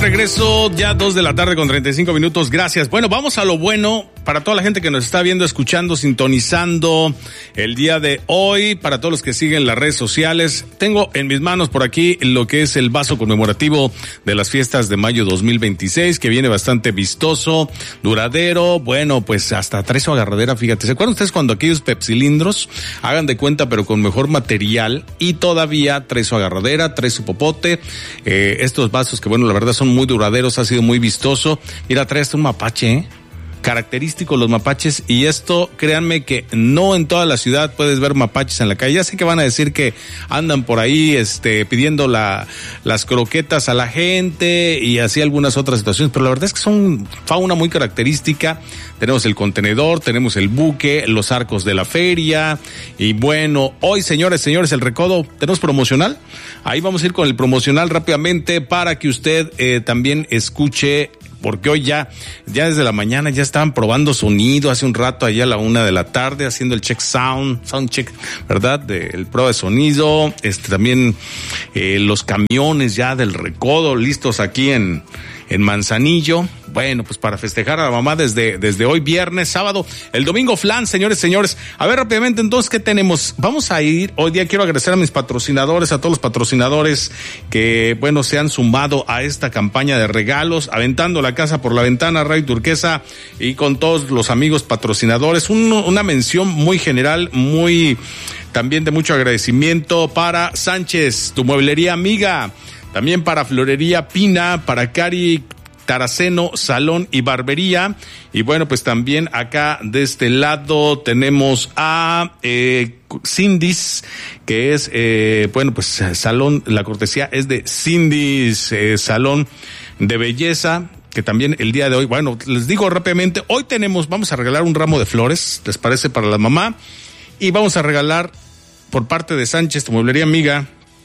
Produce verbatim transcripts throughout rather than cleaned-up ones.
regreso, ya dos de la tarde con treinta y cinco minutos, gracias. Bueno, vamos a lo bueno para toda la gente que nos está viendo, escuchando, sintonizando el día de hoy, para todos los que siguen las redes sociales. Tengo en mis manos por aquí lo que es el vaso conmemorativo de las fiestas de mayo dos mil veintiséis, que viene bastante vistoso, duradero, bueno, pues hasta trae su agarradera, fíjate. ¿Se acuerdan ustedes cuando aquellos pepsilindros, hagan de cuenta, pero con mejor material, y todavía trae su agarradera, trae su popote, eh, estos vasos que bueno, la verdad son muy duraderos, ha sido muy vistoso. Mira, trae hasta un mapache, ¿eh? Característico los mapaches, y esto, créanme que no en toda la ciudad puedes ver mapaches en la calle. Ya sé que van a decir que andan por ahí este pidiendo la las croquetas a la gente y así algunas otras situaciones, pero la verdad es que son fauna muy característica. Tenemos el contenedor, tenemos el buque, los arcos de la feria, y bueno, hoy señores, señores, el Recodo, tenemos promocional. Ahí vamos a ir con el promocional rápidamente para que usted eh, también escuche, porque hoy ya, ya desde la mañana ya estaban probando sonido, hace un rato allá a la una de la tarde, haciendo el check sound, sound check, ¿verdad? De, el prueba de sonido, este también eh, los camiones ya del Recodo listos aquí en, en Manzanillo. Bueno, pues para festejar a la mamá desde, desde hoy viernes, sábado, el domingo flan, señores, señores. A ver rápidamente entonces, ¿qué tenemos? Vamos a ir, hoy día quiero agradecer a mis patrocinadores, a todos los patrocinadores que, bueno, se han sumado a esta campaña de regalos, aventando la casa por la ventana, Radio Turquesa, y con todos los amigos patrocinadores. Un, una mención muy general, muy, también de mucho agradecimiento para Sánchez, tu mueblería amiga. También para Florería Pina, para Cari Taraceno, Salón y Barbería. Y bueno, pues también acá de este lado tenemos a eh, Cindy's, que es, eh, bueno, pues salón, la cortesía es de Cindy's, eh, Salón de Belleza, que también el día de hoy, bueno, les digo rápidamente, hoy tenemos, vamos a regalar un ramo de flores, ¿les parece? Para la mamá. Y vamos a regalar por parte de Sánchez, tu mueblería amiga,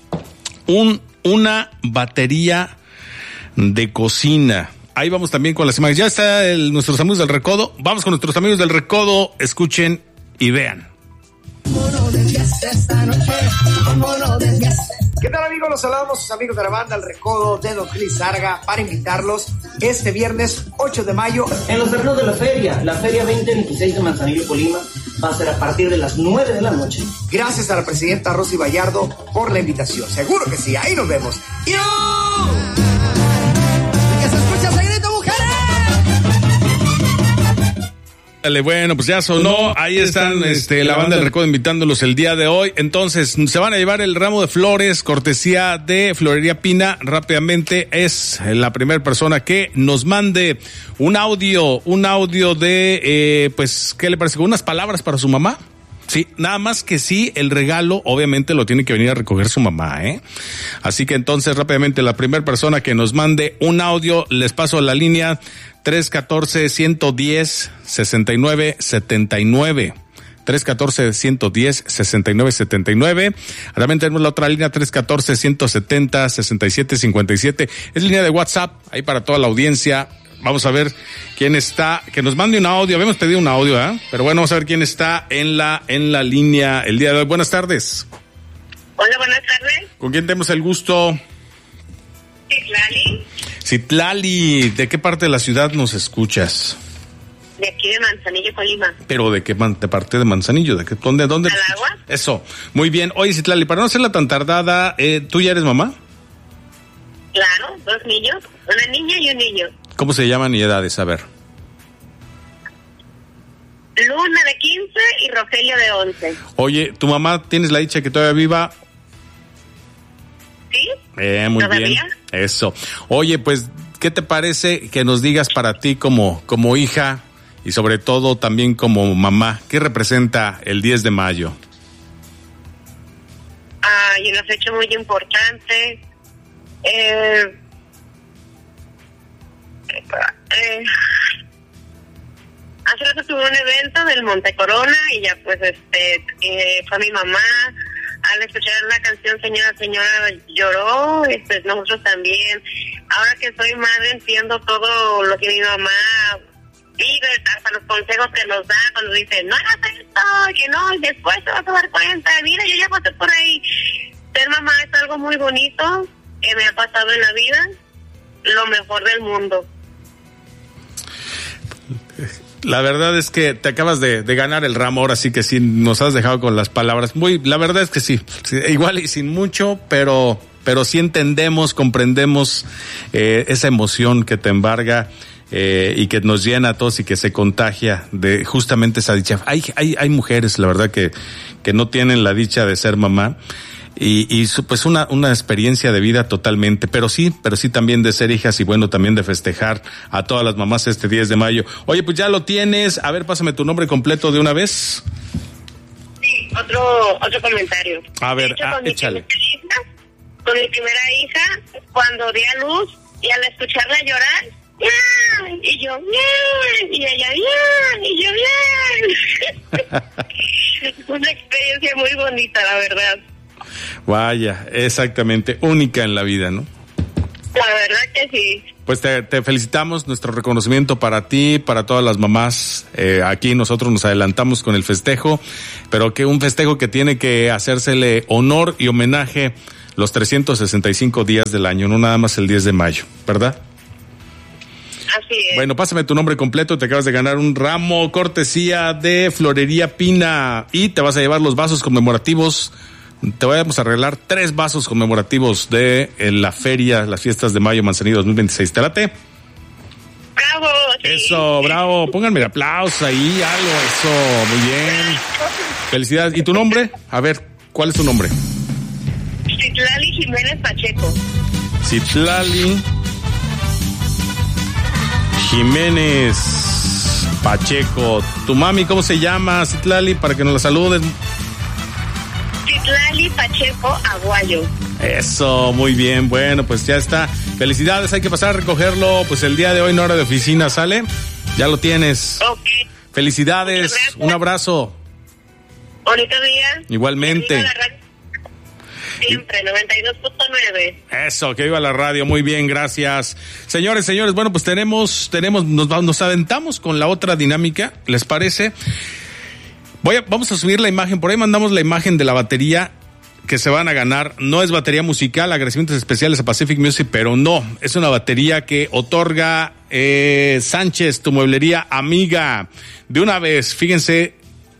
un una batería de cocina. Ahí vamos también con las imágenes. Ya está el, nuestros amigos del Recodo. Vamos con nuestros amigos del Recodo. Escuchen y vean. ¿Qué tal, amigos? Los saludamos, sus amigos de la banda El Recodo de Don Cris Sarga, para invitarlos este viernes ocho de mayo en los terrenos de la feria, la Feria veinte veintiséis de Manzanillo, Colima. Va a ser a partir de las nueve de la noche. Gracias a la presidenta Rosy Vallardo por la invitación. Seguro que sí, ahí nos vemos. ¡Yo! ¡Que se escucha ese grito, mujeres! Dale, bueno, pues ya sonó. Ahí están este, la banda del Recodo invitándolos el día de hoy. Entonces, se van a llevar el ramo de flores, cortesía de Florería Pina. Rápidamente es la primera persona que nos mande un audio, un audio de, eh, pues, ¿qué le parece? ¿Unas palabras para su mamá? Sí, nada más que sí, el regalo obviamente lo tiene que venir a recoger su mamá, ¿eh? Así que entonces rápidamente la primera persona que nos mande un audio, les paso la línea tres uno cuatro, uno uno cero, seis nueve siete nueve. tres uno cuatro, uno uno cero, seis nueve siete nueve. También tenemos la otra línea tres uno cuatro, uno siete cero, seis siete cinco siete. Es línea de WhatsApp, ahí para toda la audiencia. Vamos a ver quién está, que nos mande un audio. Habíamos pedido un audio, ¿eh? Pero bueno, vamos a ver quién está en la en la línea el día de hoy. Buenas tardes. Hola, buenas tardes. ¿Con quién tenemos el gusto? Citlali. Citlali, ¿de qué parte de la ciudad nos escuchas? De aquí de Manzanillo, Colima. ¿Pero de qué de parte de Manzanillo? ¿De qué, dónde, dónde? ¿Al agua? Eso, muy bien. Oye, Citlali, para no hacerla tan tardada, eh, ¿tú ya eres mamá? Claro, dos niños, una niña y un niño. ¿Cómo se llaman y edades? A ver. Luna de quince y Rogelio de once. Oye, ¿tu mamá tienes la dicha que todavía viva? ¿Sí? Eh, muy ¿Todavía? bien. Eso. Oye, pues, ¿qué te parece que nos digas para ti como, como hija y sobre todo también como mamá, qué representa el diez de mayo? Ah, y una fecha muy importante. Eh... Eh, hace rato tuve un evento del Monte Corona y ya pues este eh, fue mi mamá. Al escuchar la canción Señora, Señora lloró, y pues nosotros también. Ahora que soy madre entiendo todo lo que mi mamá vive, hasta los consejos que nos da cuando dice no hagas esto, que no, y después te vas a dar cuenta, mira, yo ya pasé por ahí. Ser mamá es algo muy bonito que me ha pasado en la vida. lo mejor del mundo. La verdad es que te acabas de, de ganar el ramo, ahora sí que sí, nos has dejado con las palabras. Muy, la verdad es que sí, sí igual y sin mucho, pero, pero sí entendemos, comprendemos eh, esa emoción que te embarga eh, y que nos llena a todos y que se contagia de justamente esa dicha. Hay, hay, hay mujeres, la verdad, que, que no tienen la dicha de ser mamá. Y, y pues una, una experiencia de vida totalmente, pero sí, pero sí también de ser hijas y bueno, también de festejar a todas las mamás este diez de mayo. Oye, pues ya lo tienes, a ver, pásame tu nombre completo de una vez. Sí, otro, otro comentario. A ver, hecho, ah, con échale. Mi hija, con mi primera hija, cuando di a luz y al escucharla llorar, ¡ya! Y yo, ¡ya! Y ella, ¡ya! Y yo, ¡ya! Una experiencia muy bonita, la verdad. Vaya, exactamente, única en la vida, ¿no? La verdad que sí. Pues te, te felicitamos, nuestro reconocimiento para ti, para todas las mamás. Eh, aquí nosotros nos adelantamos con el festejo, pero que un festejo que tiene que hacérsele honor y homenaje los trescientos sesenta y cinco días del año, no nada más el diez de mayo, ¿verdad? Así es. Bueno, pásame tu nombre completo, te acabas de ganar un ramo cortesía de Florería Pina y te vas a llevar los vasos conmemorativos. Te vamos a regalar tres vasos conmemorativos de en la feria, las fiestas de mayo Manzanillo dos mil veintiséis. ¿Te late? Bravo. Sí. Eso, bravo. Pónganme el aplauso ahí, algo, eso, muy bien. Felicidades. ¿Y tu nombre? A ver, ¿cuál es tu nombre? Citlali Jiménez Pacheco. Citlali Jiménez Pacheco. ¿Tu mami cómo se llama, Citlali, para que nos la saludes? Citlali Pacheco Aguayo. Eso, muy bien, bueno, pues ya está. Felicidades, hay que pasar a recogerlo, pues el día de hoy, no hora de oficina, ¿sale? Ya lo tienes. Ok. Felicidades, un abrazo. Bonito día. Igualmente. Siempre, noventa y dos punto nueve. Eso, que viva la radio, muy bien, gracias. Señores, señores, bueno, pues tenemos, tenemos, nos, nos aventamos con la otra dinámica, ¿les parece? Voy a, vamos a subir la imagen, por ahí mandamos la imagen de la batería que se van a ganar. No es batería musical, agradecimientos especiales a Pacific Music, pero no, es una batería que otorga eh, Sánchez, tu mueblería amiga. De una vez, fíjense,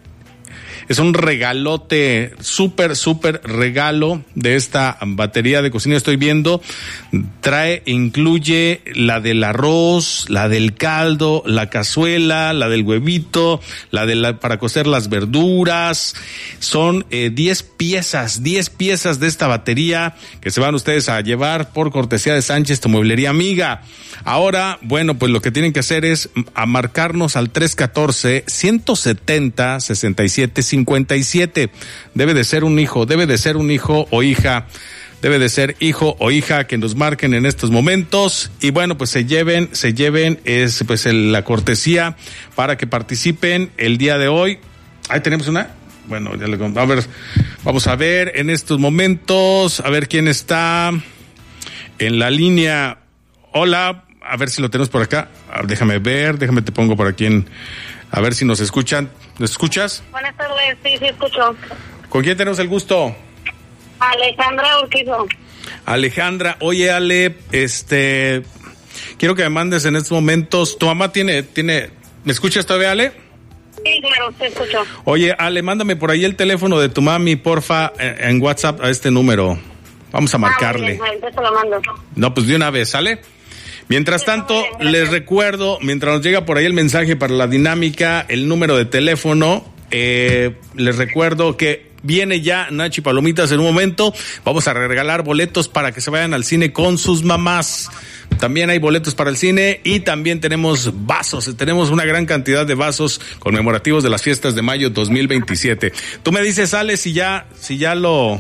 es un regalote, súper, súper regalo de esta batería de cocina. Estoy viendo, trae, incluye la del arroz, la del caldo, la cazuela, la del huevito, la de la para cocer las verduras. Son eh, diez piezas, diez piezas de esta batería que se van ustedes a llevar por cortesía de Sánchez, tu mueblería amiga. Ahora, bueno, pues lo que tienen que hacer es a marcarnos al tres uno cuatro, uno siete cero, seis siete cincuenta y siete. Debe de ser un hijo, debe de ser un hijo o hija, debe de ser hijo o hija que nos marquen en estos momentos y bueno, pues se lleven, se lleven es pues el, la cortesía para que participen el día de hoy. Ahí tenemos una. Bueno, ya le a ver, vamos a ver en estos momentos, a ver quién está en la línea. Hola. A ver si lo tenemos por acá. Déjame ver, déjame te pongo por aquí en... A ver si nos escuchan. ¿Nos escuchas? Buenas tardes, sí, sí escucho. ¿Con quién tenemos el gusto? Alejandra Urquizo. Alejandra, oye Ale, este... Quiero que me mandes en estos momentos... ¿Tu mamá tiene... tiene ¿Me escuchas todavía, Ale? Sí, claro, te escucho. Oye, Ale, mándame por ahí el teléfono de tu mami, porfa, en, en WhatsApp a este número. Vamos a marcarle. Ah, bien, te lo mando. No, pues de una vez, ¿sale? Mientras tanto, les recuerdo, mientras nos llega por ahí el mensaje para la dinámica, el número de teléfono, eh, les recuerdo que viene ya Nachi Palomitas en un momento. Vamos a regalar boletos para que se vayan al cine con sus mamás. También hay boletos para el cine y también tenemos vasos. Tenemos una gran cantidad de vasos conmemorativos de las fiestas de mayo dos mil veintisiete. Tú me dices, Ale, si ya, si ya lo...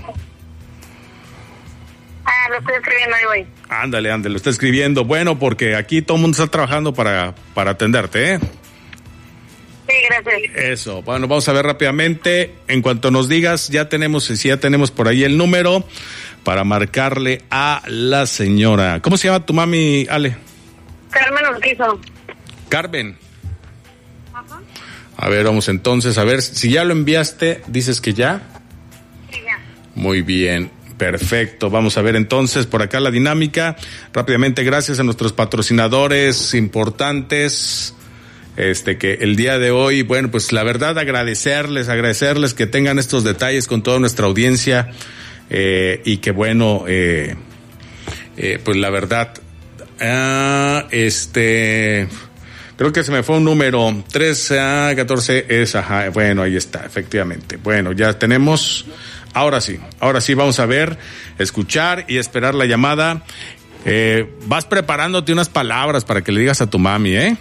Ah, lo estoy escribiendo ahí, güey. Ándale, ándale, lo está escribiendo. Bueno, porque aquí todo el mundo está trabajando para, para atenderte, ¿eh? Sí, gracias. Eso, bueno, vamos a ver rápidamente. En cuanto nos digas, ya tenemos, si ya tenemos por ahí el número para marcarle a la señora. ¿Cómo se llama tu mami, Ale? Carmen Urquizo. Carmen. Ajá. A ver, vamos entonces, a ver, si ya lo enviaste, dices que ya. Sí, ya. Muy bien. Perfecto, vamos a ver entonces por acá la dinámica. Rápidamente, gracias a nuestros patrocinadores importantes. Este que el día de hoy, bueno, pues la verdad agradecerles, agradecerles que tengan estos detalles con toda nuestra audiencia, eh, y que bueno, eh, eh, pues la verdad, ah, este, creo que se me fue un número, tres a catorce es, ajá, bueno, ahí está, efectivamente. Bueno, ya tenemos, ahora sí, ahora sí vamos a ver, escuchar y esperar la llamada. Eh, vas preparándote unas palabras para que le digas a tu mami, ¿eh?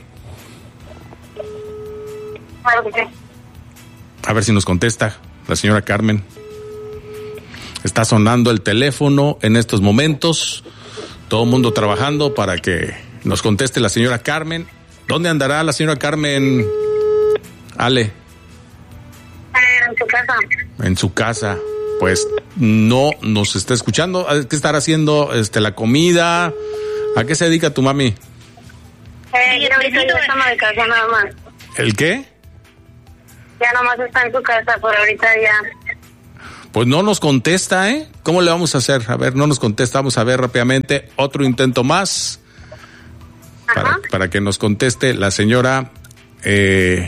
A ver si nos contesta la señora Carmen. Está sonando el teléfono en estos momentos. Todo el mundo trabajando para que nos conteste la señora Carmen. ¿Dónde andará la señora Carmen, Ale? En su casa. En su casa. Pues no nos está escuchando. ¿Qué estará haciendo? Este, la comida. ¿A qué se dedica tu mami? Eh, y ahorita ya estamos de casa nada más. ¿El qué? Ya nomás está en su casa, por ahorita ya. Pues no nos contesta, ¿eh? ¿Cómo le vamos a hacer? A ver, no nos contesta. Vamos a ver rápidamente otro intento más. Para, para que nos conteste la señora eh,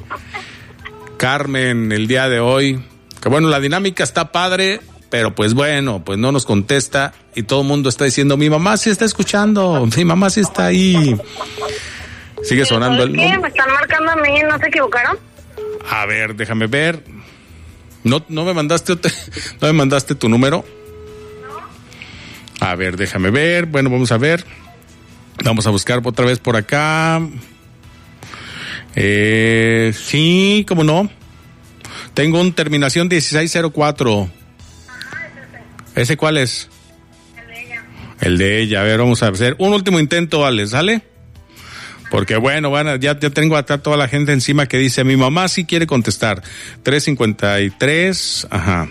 Carmen el día de hoy. Que bueno, la dinámica está padre, pero pues bueno, pues no nos contesta y todo el mundo está diciendo, mi mamá sí está escuchando, mi mamá sí está ahí. Sigue sonando el número. ¿Qué? ¿Me están marcando a mí? ¿No se equivocaron? A ver, déjame ver. ¿No, no me mandaste no me mandaste tu número? A ver, déjame ver. Bueno, vamos a ver. Vamos a buscar otra vez por acá. Eh, sí, ¿cómo no? Tengo un terminación dieciséis cero cuatro. Ajá, ese. ¿Ese cuál es? El de ella. El de ella. A ver, vamos a hacer un último intento, Ale, ¿sale? Porque bueno, bueno, ya, ya tengo acá toda la gente encima que dice, mi mamá sí quiere contestar. tres cincuenta y tres, ajá.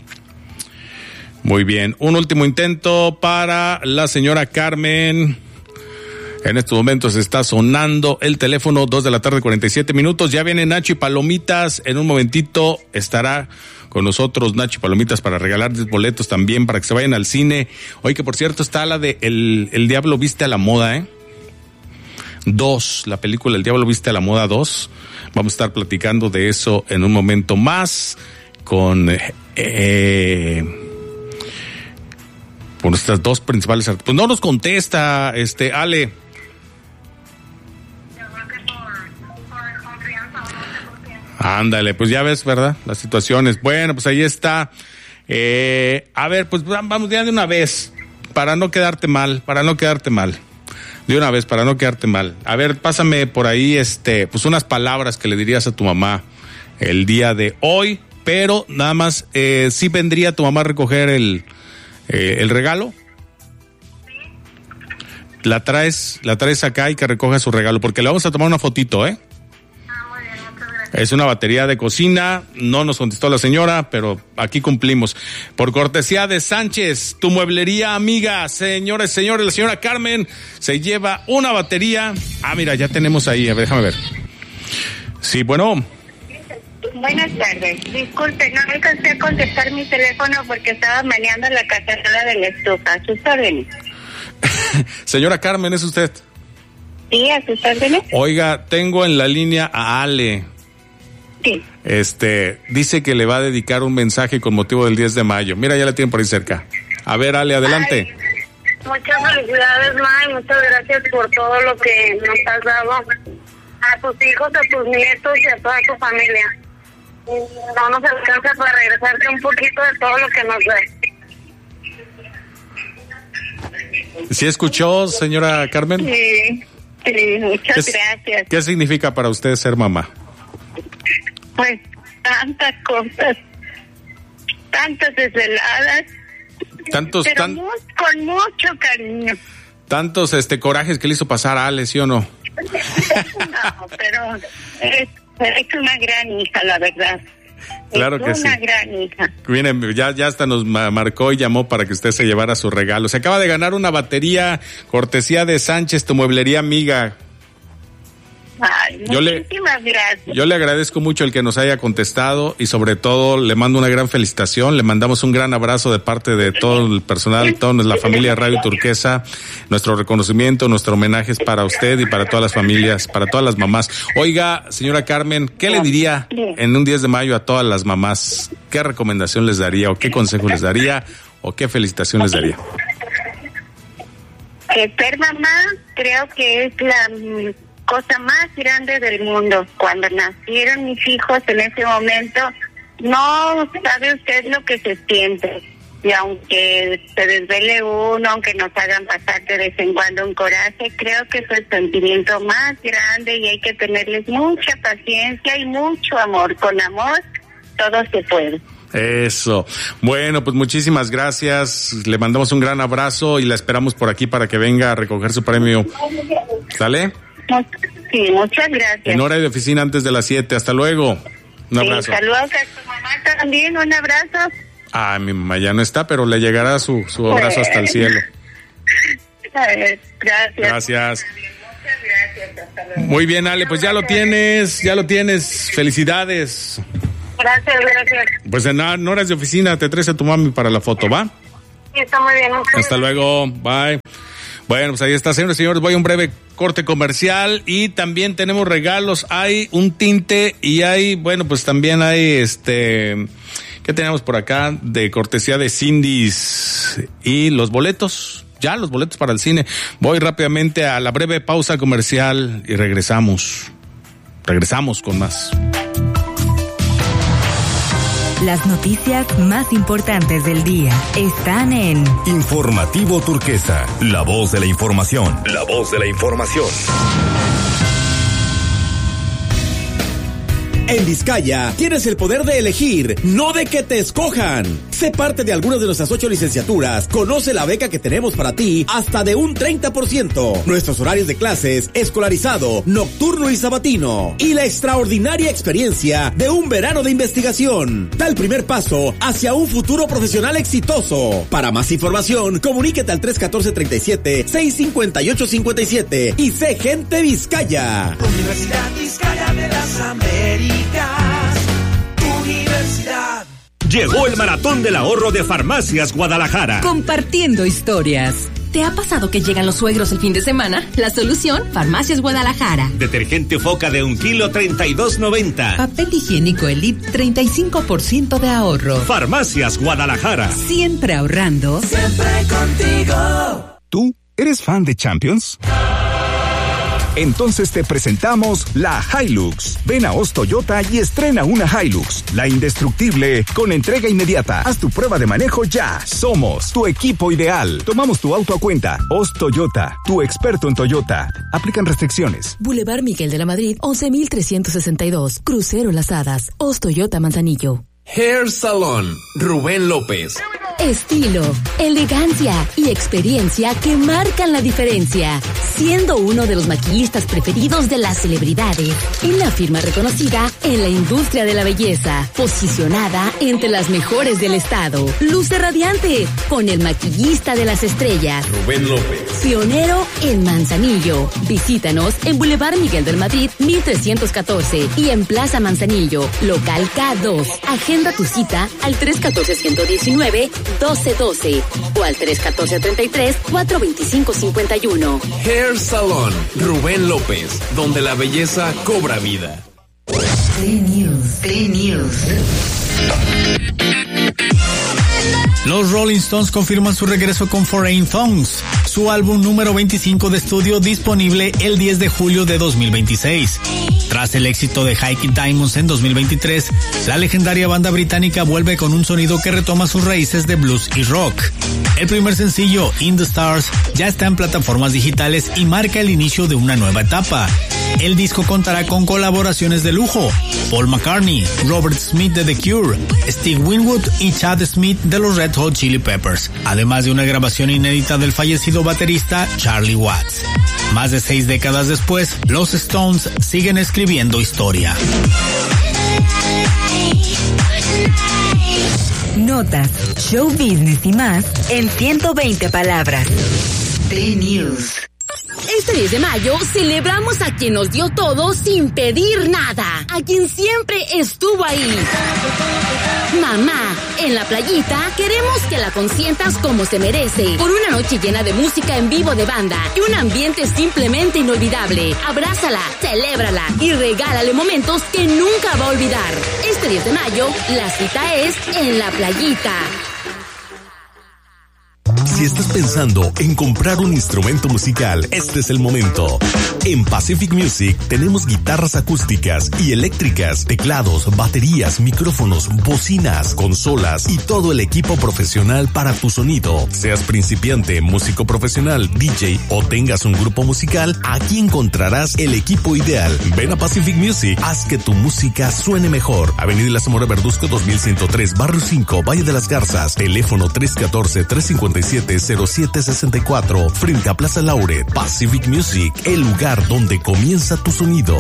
Muy bien, un último intento para la señora Carmen. En estos momentos está sonando el teléfono, dos de la tarde, cuarenta y siete minutos. Ya viene Nachi Palomitas, en un momentito estará con nosotros Nachi Palomitas para regalarles boletos también, para que se vayan al cine. Hoy que por cierto está la de El, el Diablo Viste a la Moda, ¿eh? Dos, la película El Diablo Viste a la Moda dos. Vamos a estar platicando de eso en un momento más con eh, con nuestras dos principales. Pues no nos contesta, este, Ale. Ándale, pues ya ves, ¿verdad? Las situaciones. Bueno, pues ahí está. Eh, a ver, pues vamos ya de una vez, para no quedarte mal, para no quedarte mal. De una vez, para no quedarte mal. A ver, pásame por ahí, este, pues unas palabras que le dirías a tu mamá el día de hoy, pero nada más, eh, ¿sí vendría tu mamá a recoger el, eh, el regalo? La traes, la traes acá y que recoja su regalo, porque le vamos a tomar una fotito, ¿eh? Es una batería de cocina, no nos contestó la señora, pero aquí cumplimos. Por cortesía de Sánchez, tu mueblería amiga, señores, señores, la señora Carmen se lleva una batería. Ah, mira, ya tenemos ahí, a ver, déjame ver. Sí, bueno. Buenas tardes, disculpe, no alcancé a contestar mi teléfono porque estaba meneando la cacerola de la estufa. ¿A sus órdenes? Señora Carmen, ¿es usted? Sí, a sus órdenes. Oiga, tengo en la línea a Ale. Sí. Este, dice que le va a dedicar un mensaje con motivo del diez de mayo. Mira, ya la tienen por ahí cerca. A ver, Ale, adelante. Ay, muchas felicidades, May. Muchas gracias por todo lo que nos has dado. A tus hijos, a tus nietos y a toda tu familia. No nos alcanza para regresarte un poquito de todo lo que nos da. ¿Sí escuchó, señora Carmen? Sí, sí, muchas ¿Qué, gracias. ¿Qué significa para usted ser mamá? Pues tantas cosas, tantas desveladas, tantos, pero tan, muy, con mucho cariño. Tantos este corajes que le hizo pasar a Ale, ¿sí o no? No, pero es, es una gran hija, la verdad. Claro es que sí. Una gran hija. Viene, ya, ya hasta nos marcó y llamó para que usted se llevara su regalo. Se acaba de ganar una batería cortesía de Sánchez, tu mueblería amiga. Ay, yo muchísimas le, gracias. Yo le agradezco mucho el que nos haya contestado y sobre todo le mando una gran felicitación, le mandamos un gran abrazo de parte de todo el personal, toda la familia Radio Turquesa, nuestro reconocimiento, nuestro homenaje es para usted y para todas las familias, para todas las mamás. Oiga, señora Carmen, ¿qué le diría en un diez de mayo a todas las mamás? ¿Qué recomendación les daría o qué consejo les daría o qué felicitación les daría? Que ser mamá creo que es la cosa más grande del mundo. Cuando nacieron mis hijos en ese momento, no sabe usted lo que se siente. Y aunque se desvele uno, aunque nos hagan pasar de vez en cuando un coraje, creo que es el sentimiento más grande y hay que tenerles mucha paciencia y mucho amor. Con amor todo se puede. Eso. Bueno, pues muchísimas gracias. Le mandamos un gran abrazo y la esperamos por aquí para que venga a recoger su premio. ¿Sale? Sí, muchas gracias. En hora de oficina antes de las siete. Hasta luego. Un abrazo. Sí, saludos a tu mamá también. Un abrazo. Ah, mi mamá ya no está, pero le llegará su, su abrazo hasta el cielo. Gracias. Gracias. Muchas gracias. Hasta luego. Muy bien, Ale, pues ya lo tienes, ya lo tienes. Felicidades. Gracias, gracias. Pues en, en horas de oficina te traes a tu mami para la foto, ¿va? Sí, está muy bien. Hasta luego, bye. Bueno, pues ahí está, señores y señores, voy a un breve corte comercial y también tenemos regalos, hay un tinte y hay, bueno, pues también hay este, ¿qué tenemos por acá? De cortesía de Cindy's y los boletos, ya los boletos para el cine. Voy rápidamente a la breve pausa comercial y regresamos, regresamos con más. Las noticias más importantes del día están en Informativo Turquesa, la voz de la información. La voz de la información. En Vizcaya tienes el poder de elegir, no de que te escojan. Sé parte de algunas de nuestras ocho licenciaturas. Conoce la beca que tenemos para ti hasta de un treinta por ciento. Nuestros horarios de clases, escolarizado, nocturno y sabatino. Y la extraordinaria experiencia de un verano de investigación. Da el primer paso hacia un futuro profesional exitoso. Para más información, comuníquete al tres uno cuatro, tres siete, seis cinco ocho cinco siete y sé gente Vizcaya. Universidad Vizcaya de las Américas. Universidad. Llegó el maratón del ahorro de Farmacias Guadalajara. Compartiendo historias. ¿Te ha pasado que llegan los suegros el fin de semana? La solución, Farmacias Guadalajara. Detergente Foca de un kilo, treinta y dos noventa. Papel higiénico Elite, treinta y cinco por ciento de ahorro. Farmacias Guadalajara. Siempre ahorrando. Siempre contigo. ¿Tú eres fan de Champions? Entonces te presentamos la Hilux. Ven a Oz Toyota y estrena una Hilux, la indestructible, con entrega inmediata. Haz tu prueba de manejo ya. Somos tu equipo ideal. Tomamos tu auto a cuenta. Oz Toyota, tu experto en Toyota. Aplican restricciones. Boulevard Miguel de la Madrid, once mil trescientos sesenta y dos. Crucero Las Hadas. Oz Toyota Manzanillo. Hair Salon, Rubén López. Estilo, elegancia y experiencia que marcan la diferencia. Siendo uno de los maquillistas preferidos de las celebridades. Una firma reconocida en la industria de la belleza. Posicionada entre las mejores del estado. Luce radiante con el maquillista de las estrellas. Rubén López. Pionero en Manzanillo. Visítanos en Boulevard Miguel del Madrid, mil trescientos catorce. Y en Plaza Manzanillo, local K dos. Agenda tu cita al tres uno cuatro, uno uno nueve, doce doce o al tres uno cuatro, treinta y tres, cuatro veinticinco cincuenta y uno. Hair Salon, Rubén López, donde la belleza cobra vida. T-News, T-News. Los Rolling Stones confirman su regreso con Foreign Songs, su álbum número veinticinco de estudio, disponible el diez de julio de dos mil veintiséis. Tras el éxito de Hiking Diamonds en dos mil veintitrés, la legendaria banda británica vuelve con un sonido que retoma sus raíces de blues y rock. El primer sencillo, In the Stars, ya está en plataformas digitales y marca el inicio de una nueva etapa. El disco contará con colaboraciones de lujo: Paul McCartney, Robert Smith de The Cure, Steve Winwood y Chad Smith de los Red Hot Chili Peppers, además de una grabación inédita del fallecido baterista Charlie Watts. Más de seis décadas después, los Stones siguen escribiendo historia. Notas, show business y más en ciento veinte palabras. T-News. Este diez de mayo celebramos a quien nos dio todo sin pedir nada, a quien siempre estuvo ahí. Mamá, en la playita queremos que la consientas como se merece, por una noche llena de música en vivo de banda y un ambiente simplemente inolvidable. Abrázala, celébrala y regálale momentos que nunca va a olvidar. Este diez de mayo, la cita es en la playita. Si estás pensando en comprar un instrumento musical, este es el momento. En Pacific Music tenemos guitarras acústicas y eléctricas, teclados, baterías, micrófonos, bocinas, consolas y todo el equipo profesional para tu sonido. Seas principiante, músico profesional, D J o tengas un grupo musical, aquí encontrarás el equipo ideal. Ven a Pacific Music, haz que tu música suene mejor. Avenida La Zamora Verduzco dos mil ciento tres, Barrio cinco, Valle de las Garzas. Teléfono tres uno cuatro, tres cinco siete, cero siete seis cuatro, frente a Plaza Lauret. Pacific Music, el lugar donde comienza tu sonido.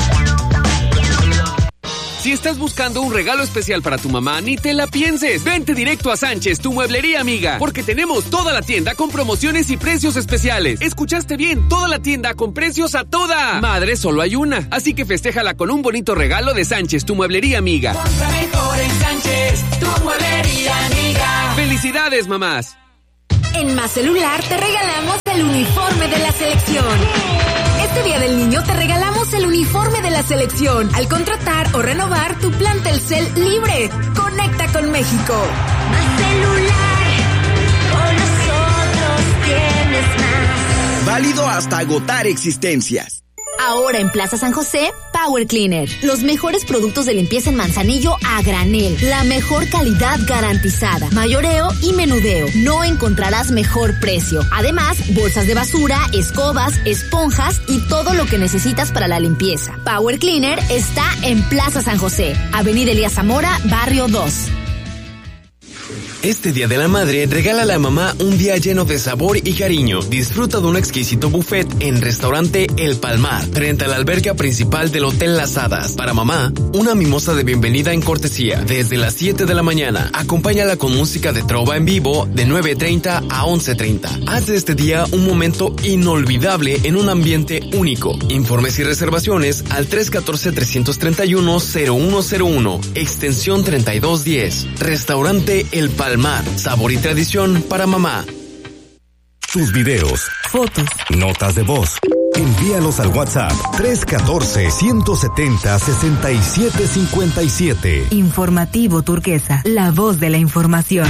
Si estás buscando un regalo especial para tu mamá, ni te la pienses. Vente directo a Sánchez, tu mueblería amiga, porque tenemos toda la tienda con promociones y precios especiales. Escuchaste bien, toda la tienda con precios a toda. Madre, solo hay una, así que festéjala con un bonito regalo de Sánchez, tu mueblería amiga. Compra mejor en Sánchez, tu mueblería amiga. ¡Felicidades, mamás! En Más Celular te regalamos el uniforme de la selección. Este Día del Niño te regalamos el uniforme de la selección al contratar o renovar tu plan Telcel libre. Conecta con México. Más Celular, con nosotros tienes más. Válido hasta agotar existencias. Ahora en Plaza San José, Power Cleaner. Los mejores productos de limpieza en Manzanillo a granel. La mejor calidad garantizada. Mayoreo y menudeo. No encontrarás mejor precio. Además, bolsas de basura, escobas, esponjas y todo lo que necesitas para la limpieza. Power Cleaner está en Plaza San José, Avenida Elías Zamora, Barrio dos. Este Día de la Madre, regálale a mamá un día lleno de sabor y cariño. Disfruta de un exquisito buffet en Restaurante El Palmar, frente a la alberca principal del Hotel Las Hadas. Para mamá, una mimosa de bienvenida en cortesía, desde las siete de la mañana. Acompáñala con música de trova en vivo de nueve treinta a once treinta. Haz de este día un momento inolvidable en un ambiente único. Informes y reservaciones al tres uno cuatro, tres tres uno, cero uno cero uno, extensión treinta y dos diez. Restaurante El Palmar. Palmar, sabor y tradición para mamá. Tus videos, fotos, notas de voz. Envíalos al WhatsApp tres uno cuatro, uno siete cero, seis siete cinco siete. Informativo Turquesa, la voz de la información.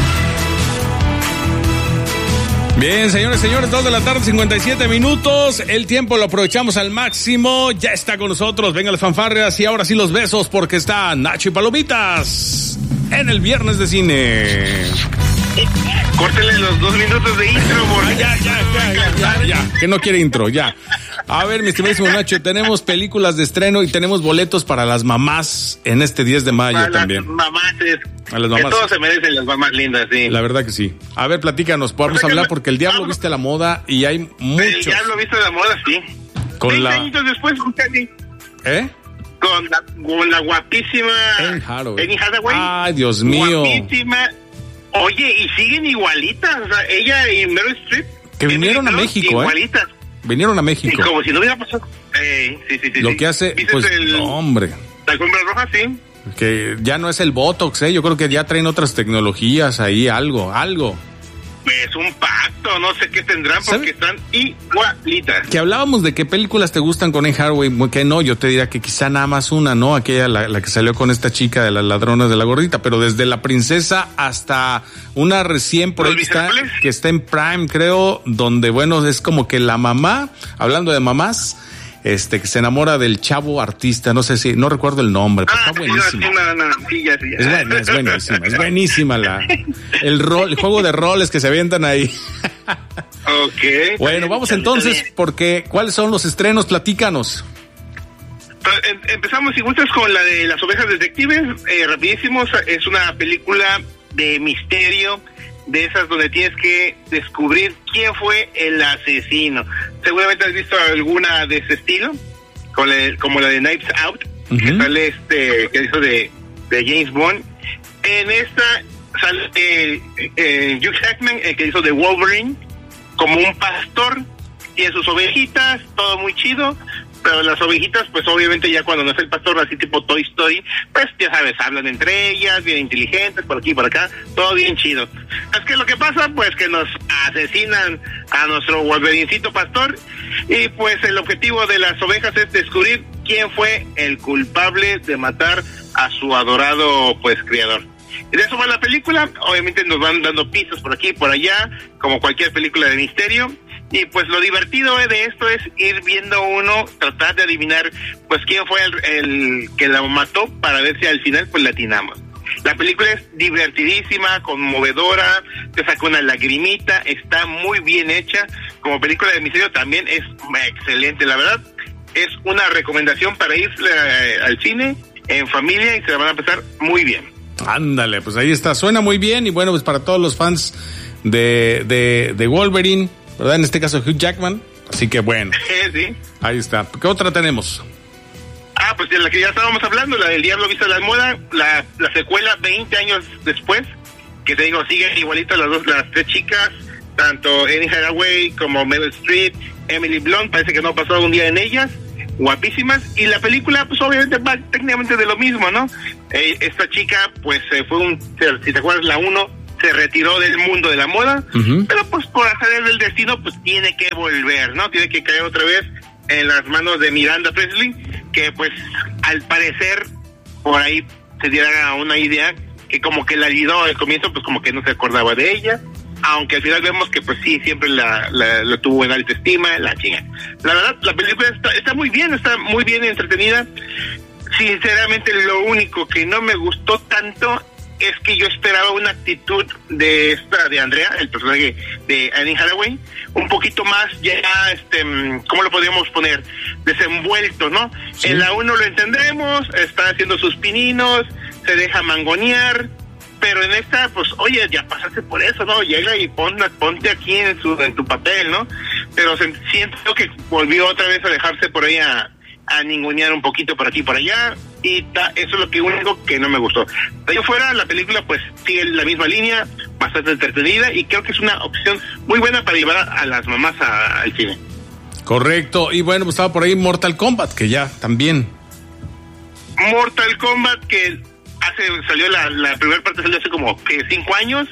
Bien, señores, señores, dos de la tarde, cincuenta y siete minutos. El tiempo lo aprovechamos al máximo. Ya está con nosotros. Venga las fanfarrias y ahora sí los besos porque está Nacho y Palomitas en el Viernes de Cine. Córtele los dos minutos de intro, por ah, ya, ya, ya, ya, ya, ya, que no quiere intro, ya. A ver, mi estimadísimo Nacho, tenemos películas de estreno y tenemos boletos para las mamás en este diez de mayo para también. Las mamás, es, a las mamás. Que todos se merecen las mamás lindas, sí. La verdad que sí. A ver, platícanos, podemos hablar porque el diablo viste la moda y hay muchos. El diablo viste la moda, sí. Con veinte la... años después, casi. ¿Eh? Con la, con la guapísima Anne Hathaway. Anne Hathaway. Ay, Dios mío. Guapísima. Oye, y siguen igualitas, o sea, ella y Meryl Streep. Que vinieron a México, igualitas. ¿eh? Vinieron a México. Y como si no hubiera pasado. Eh, sí, sí, sí. Lo sí. que hace, pues, el, no, hombre. La alfombra roja, sí. Que ya no es el Botox, ¿eh? Yo creo que ya traen otras tecnologías ahí, algo, algo. Es un pacto, no sé qué tendrán porque ¿sabe? Están igualitas. Que hablábamos de qué películas te gustan con Anne Hathaway, que no, yo te diría que quizá nada más una, ¿no? Aquella, la, la que salió con esta chica de las ladronas de la gordita, pero desde La Princesa hasta una recién por ahí que está, que está en Prime, creo, donde, bueno, es como que la mamá, hablando de mamás, este, que se enamora del chavo artista, no sé si, no recuerdo el nombre, pero ah, está buenísimo. Sí, no, no, sí, ya, sí, ya. Es, buena, es buenísima, es buenísima la, el rol, el juego de roles que se avientan ahí. Ok. Bueno, vamos entonces, porque, ¿cuáles son los estrenos? Platícanos. Empezamos, si gustas, con la de Las Ovejas Detectives, eh, rapidísimo, es una película de misterio, de esas donde tienes que descubrir quién fue el asesino. Seguramente has visto alguna de ese estilo, como la de, como la de Knives Out, uh-huh. que sale este, que hizo de, de James Bond. En esta sale eh, eh, Hugh Jackman, eh, que hizo de Wolverine, como un pastor tiene sus ovejitas, todo muy chido, pero las ovejitas, pues obviamente ya cuando no es el pastor, así tipo Toy Story, pues ya sabes, hablan entre ellas, bien inteligentes, por aquí y por acá, todo bien chido. Es que lo que pasa, pues que nos asesinan a nuestro Wolverincito pastor, y pues el objetivo de las ovejas es descubrir quién fue el culpable de matar a su adorado, pues, criador. Y de eso va la película. Obviamente nos van dando pistas por aquí y por allá, como cualquier película de misterio. Y pues lo divertido de esto es ir viendo uno, tratar de adivinar pues quién fue el, el que la mató, para ver si al final pues la atinamos. La película es divertidísima, conmovedora, te saca una lagrimita, está muy bien hecha. Como película de misterio también es excelente, la verdad. Es una recomendación para ir eh, al cine en familia y se la van a pasar muy bien. Ándale, pues ahí está, suena muy bien. Y bueno, pues para todos los fans de, de, de Wolverine, ¿verdad? En este caso Hugh Jackman, así que bueno. Sí. Ahí está. ¿Qué otra tenemos? Ah, pues de la que ya estábamos hablando, la del Diablo Viste a la Moda, la, la secuela veinte años después, que te digo, siguen igualitas las dos, las tres chicas, tanto Anne Hathaway como Meryl Streep, Emily Blunt, parece que no pasó un día en ellas, guapísimas. Y la película, pues obviamente va técnicamente de lo mismo, ¿no? Eh, esta chica, pues eh, fue un, si te acuerdas, la uno, se retiró del mundo de la moda, uh-huh. pero pues por hacer del destino, pues tiene que volver, ¿no? Tiene que caer otra vez en las manos de Miranda Presley, que pues al parecer por ahí se diera una idea que como que la ayudó al comienzo, pues como que no se acordaba de ella, aunque al final vemos que pues sí, siempre la, la, la tuvo en alta estima, la chinga. La verdad, la película está, está muy bien, está muy bien entretenida. Sinceramente, lo único que no me gustó tanto es que yo esperaba una actitud de esta, de Andrea, el personaje de Anne Hathaway, un poquito más ya, este, ¿cómo lo podríamos poner? Desenvuelto, ¿no? Sí. En la uno lo entendemos, está haciendo sus pininos, se deja mangonear, pero en esta, pues, oye, ya pasaste por eso, ¿no? Llega y pon, ponte aquí en su, en tu papel, ¿no? Pero se, siento que volvió otra vez a dejarse por ahí a, a ningunear un poquito por aquí y por allá, y ta, eso es lo que único que no me gustó. De ahí fuera, la película pues sigue la misma línea, bastante entretenida, y creo que es una opción muy buena para llevar a, a las mamás a, al cine. Correcto. Y bueno, pues estaba por ahí Mortal Kombat, que ya también Mortal Kombat, que hace salió la, la primera parte, salió hace como que cinco años,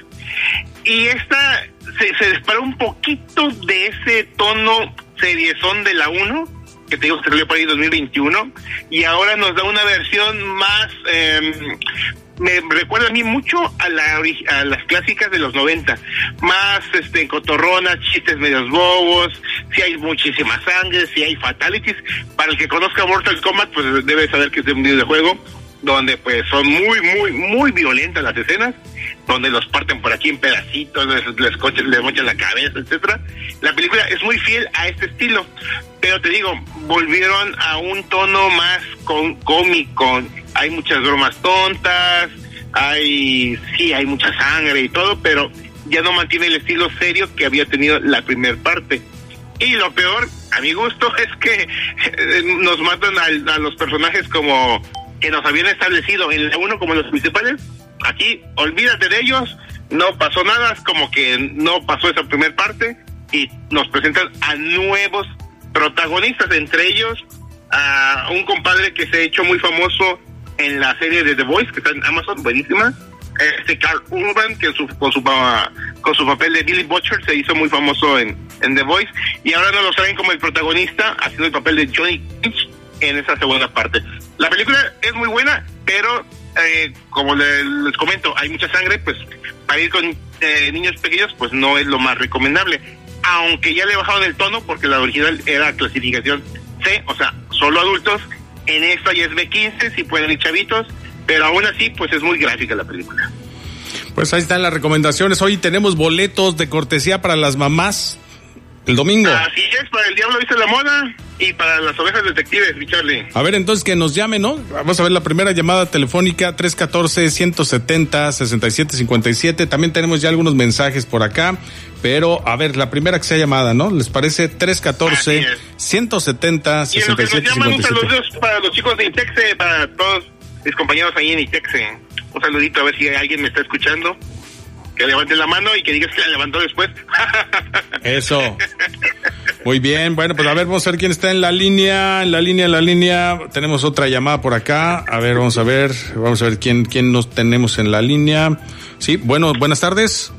y esta se, se disparó un poquito de ese tono seriezón de la uno, que te digo que salió para ahí dos mil veintiuno, y ahora nos da una versión más, eh, me recuerda a mí mucho a, la, a las clásicas de los noventa, más este cotorronas, chistes medios bobos, si hay muchísima sangre, si hay fatalities. Para el que conozca Mortal Kombat, pues debe saber que es de un videojuego donde pues son muy, muy, muy violentas las escenas, donde los parten por aquí en pedacitos, les, les, coches, les mochan la cabeza, etcétera. La película es muy fiel a este estilo, pero te digo, volvieron a un tono más con, cómico. Hay muchas bromas tontas, hay, sí, hay mucha sangre y todo, pero ya no mantiene el estilo serio que había tenido la primera parte. Y lo peor, a mi gusto, es que nos matan a, a los personajes como que nos habían establecido en la uno como los principales. Aquí, olvídate de ellos, no pasó nada, es como que no pasó esa primera parte, y nos presentan a nuevos protagonistas, entre ellos a un compadre que se ha hecho muy famoso en la serie de The Voice, que está en Amazon, buenísima, este Karl Urban, que su, con su con su papel de Billy Butcher se hizo muy famoso en, en The Voice, y ahora nos lo traen como el protagonista, haciendo el papel de Johnny Cage en esa segunda parte. La película es muy buena, pero eh, como le, les comento, hay mucha sangre, pues para ir con eh, niños pequeños, pues no es lo más recomendable, aunque ya le bajaron el tono, porque la original era clasificación C, o sea, solo adultos. En esta ya es B quince, si pueden ir chavitos, pero aún así, pues es muy gráfica la película. Pues ahí están las recomendaciones. Hoy tenemos boletos de cortesía para las mamás el domingo. Así es, para el Diablo Viste la Moda y para las Ovejas Detectives, mi Charlie. A ver, entonces que nos llamen, ¿no? Vamos a ver la primera llamada telefónica, tres uno cuatro, uno siete cero, seis siete cinco siete. También tenemos ya algunos mensajes por acá, pero a ver, la primera que sea llamada, ¿no? ¿Les parece? tres uno cuatro, uno siete cero, seis siete cinco siete. Y en lo que nos llaman, un saludo para los chicos de Intexe, para todos mis compañeros ahí en Intexe. Un saludito, a ver si alguien me está escuchando. Que levante la mano y que digas que la levantó después. Eso. Muy bien, bueno, pues a ver, vamos a ver quién está en la línea, en la línea, en la línea. Tenemos otra llamada por acá. A ver, vamos a ver, vamos a ver quién, quién nos tenemos en la línea. Sí, bueno, buenas tardes.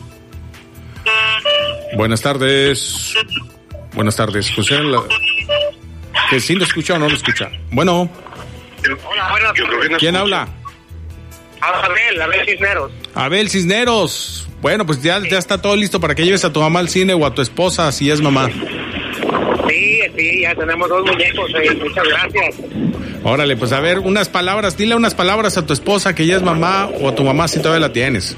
Buenas tardes. Buenas tardes. José, la... ¿que sí lo escucha o no lo escucha? Bueno. Hola, buenas tardes. ¿Quién habla? Abel, Abel Cisneros. Abel Cisneros. Bueno, pues ya, ya está todo listo para que lleves a tu mamá al cine o a tu esposa, si es mamá. Sí, sí, ya tenemos dos muñecos, eh, muchas gracias. Órale, pues a ver, unas palabras, dile unas palabras a tu esposa que ya es mamá o a tu mamá si todavía la tienes.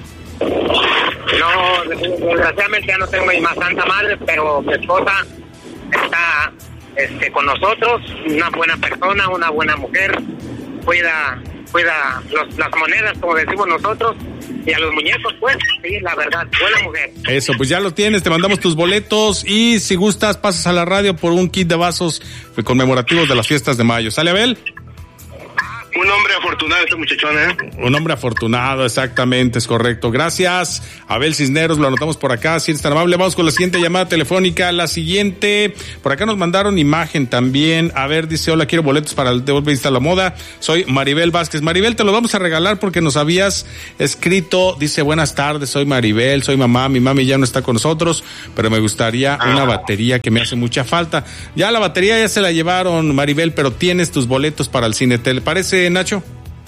No, desgraciadamente ya no tengo mi más santa madre, pero mi esposa está este, con nosotros, una buena persona, una buena mujer, cuida... cuida los, las monedas, como decimos nosotros, y a los muñecos, pues, sí, la verdad, buena mujer. Eso, pues ya lo tienes, te mandamos tus boletos y si gustas pasas a la radio por un kit de vasos conmemorativos de las fiestas de mayo. ¿Sale, Abel? Un hombre afortunado este muchachón, ¿eh? Un hombre afortunado, exactamente, es correcto. Gracias, Abel Cisneros, lo anotamos por acá, si eres tan amable. Vamos con la siguiente llamada telefónica. La siguiente, por acá nos mandaron imagen también. A ver, dice, hola, quiero boletos para el de Vista a la Moda. Soy Maribel Vázquez. Maribel, te lo vamos a regalar porque nos habías escrito. Dice, buenas tardes, soy Maribel, soy mamá. Mi mami ya no está con nosotros, pero me gustaría una batería que me hace mucha falta. Ya la batería ya se la llevaron, Maribel, pero tienes tus boletos para el cine. ¿Te le parece, Nacho?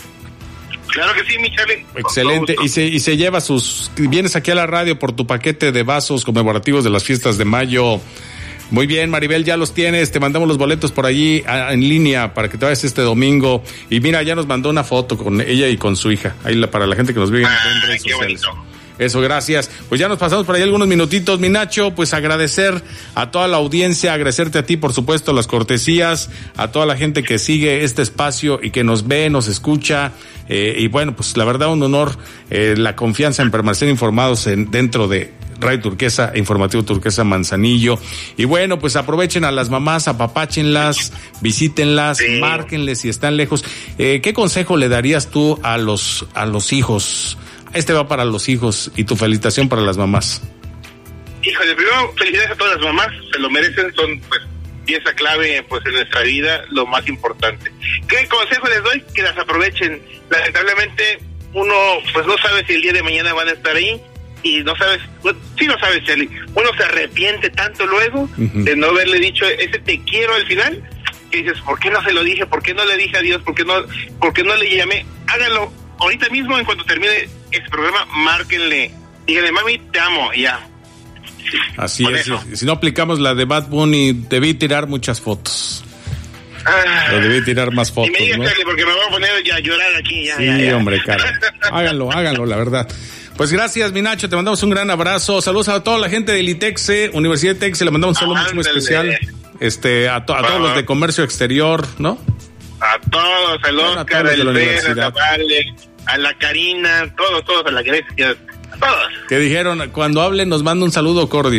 Claro que sí, mi Charlie. Excelente. Y se, y se lleva sus... Vienes aquí a la radio por tu paquete de vasos conmemorativos de las fiestas de mayo. Muy bien, Maribel, ya los tienes. Te mandamos los boletos por allí a, en línea para que te vayas este domingo. Y mira, ya nos mandó una foto con ella y con su hija. Ahí la, para la gente que nos ve en, ah, en redes qué sociales. Bonito. Eso, gracias. Pues ya nos pasamos por ahí algunos minutitos, mi Nacho, pues agradecer a toda la audiencia, agradecerte a ti, por supuesto, las cortesías, a toda la gente que sigue este espacio y que nos ve, nos escucha, eh, y bueno, pues la verdad un honor, eh, la confianza en permanecer informados en, dentro de Radio Turquesa, Informativo Turquesa Manzanillo. Y bueno, pues aprovechen a las mamás, apapáchenlas, visítenlas, sí. Márquenles si están lejos. Eh, ¿qué consejo le darías tú a los, a los hijos? Este va para los hijos y tu felicitación para las mamás. Híjole, primero felicidades a todas las mamás, se lo merecen, son pues pieza clave pues en nuestra vida, lo más importante. ¿Qué consejo les doy? Que las aprovechen. Lamentablemente uno pues no sabe si el día de mañana van a estar ahí y no sabes, pues, sí lo sabes, Charlie, uno se arrepiente tanto luego uh-huh. de no haberle dicho ese te quiero al final, que dices, ¿por qué no se lo dije? ¿Por qué no le dije adiós? ¿Por qué no, por qué no le llamé? Háganlo ahorita mismo, en cuanto termine este programa, márquenle, díganle, mami, te amo, y ya. Así es, eso. Si no aplicamos la de Bad Bunny, debí tirar muchas fotos. Ah, o debí tirar más fotos, y me digas, ¿no? Charlie, porque me voy a poner ya a llorar aquí, ya, sí, ya, ya. hombre, cara. Háganlo, háganlo, la verdad. Pues gracias, mi Nacho, te mandamos un gran abrazo. Saludos a toda la gente del ITEXE, Universidad de ITEXE, le mandamos un saludo ah, muy especial. Este, a, to- a todos los de comercio exterior, ¿no? A todos, al Oscar, al Ben, a Vale, a la Karina, todos, todos, a la Grecia, a todos. Que dijeron, cuando hablen nos manda un saludo, Cordy.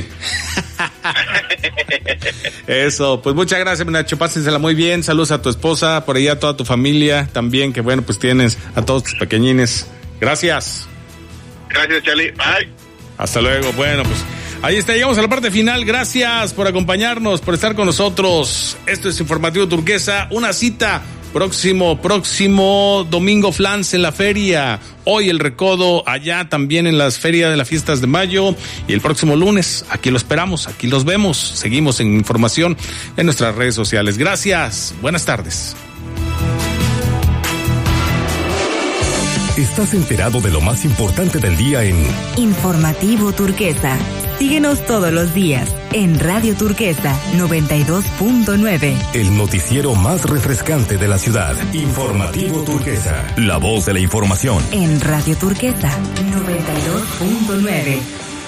Eso, pues muchas gracias, Nacho, pásensela muy bien, saludos a tu esposa, por ahí a toda tu familia también, que bueno, pues tienes a todos tus pequeñines. Gracias. Gracias, Charlie. Bye. Hasta luego. Bueno, pues ahí está, llegamos a la parte final. Gracias por acompañarnos, por estar con nosotros. Esto es Informativo Turquesa, una cita próximo, próximo domingo Flans en la feria. Hoy el Recodo, allá también en las ferias de las fiestas de mayo. Y el próximo lunes, aquí lo esperamos, aquí los vemos. Seguimos en información en nuestras redes sociales. Gracias, buenas tardes. Estás enterado de lo más importante del día en Informativo Turquesa. Síguenos todos los días en Radio Turquesa noventa y dos punto nueve. El noticiero más refrescante de la ciudad. Informativo Turquesa. La voz de la información. En Radio Turquesa noventa y dos punto nueve.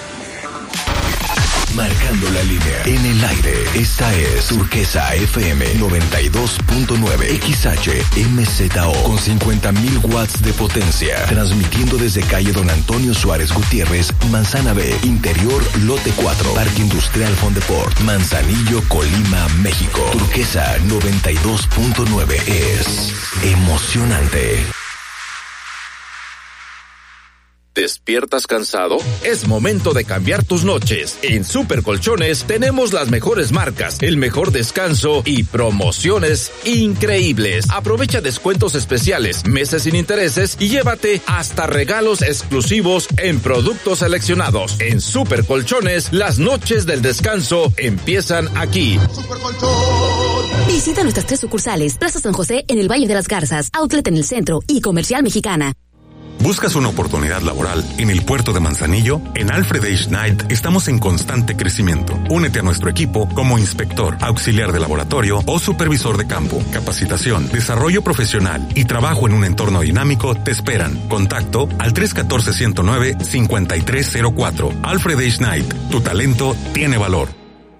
Marcando la línea. En el aire. Esta es Turquesa F M noventa y dos punto nueve. X H M Z O. Con cincuenta mil watts de potencia. Transmitiendo desde calle Don Antonio Suárez Gutiérrez, Manzana B. Interior Lote cuatro. Parque Industrial Fondeport. Manzanillo, Colima, México. Turquesa noventa y dos punto nueve es emocionante. ¿Despiertas cansado? Es momento de cambiar tus noches. En Super Colchones tenemos las mejores marcas, el mejor descanso y promociones increíbles. Aprovecha descuentos especiales, meses sin intereses y llévate hasta regalos exclusivos en productos seleccionados. En Super Colchones, las noches del descanso empiezan aquí. Super Colchón. Visita nuestras tres sucursales: Plaza San José en el Valle de las Garzas, Outlet en el centro y Comercial Mexicana. ¿Buscas una oportunidad laboral en el puerto de Manzanillo? En Alfred H. Knight estamos en constante crecimiento. Únete a nuestro equipo como inspector, auxiliar de laboratorio o supervisor de campo. Capacitación, desarrollo profesional y trabajo en un entorno dinámico te esperan. Contacto al tres uno cuatro, uno cero nueve, cinco tres cero cuatro. Alfred H. Knight, tu talento tiene valor.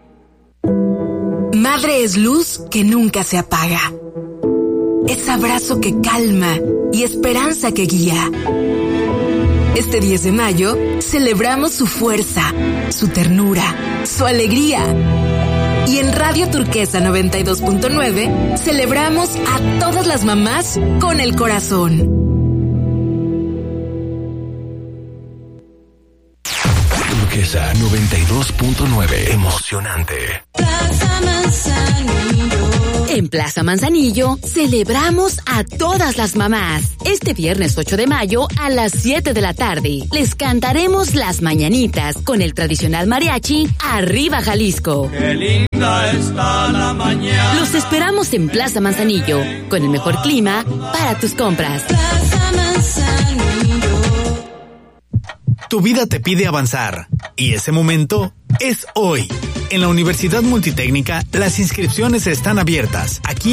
Madre es luz que nunca se apaga. Es abrazo que calma y esperanza que guía. Este diez de mayo celebramos su fuerza, su ternura, su alegría. Y en Radio Turquesa noventa y dos punto nueve celebramos a todas las mamás con el corazón. Turquesa noventa y dos punto nueve. Emocionante. Plaza Manzanillo. En Plaza Manzanillo celebramos a todas las mamás. Este viernes ocho de mayo a las siete de la tarde les cantaremos las mañanitas con el tradicional mariachi Arriba Jalisco. Qué linda está la mañana. Los esperamos en Plaza Manzanillo con el mejor clima para tus compras. Plaza Manzanillo. Tu vida te pide avanzar y ese momento es hoy. En la Universidad Multitécnica las inscripciones están abiertas. Aquí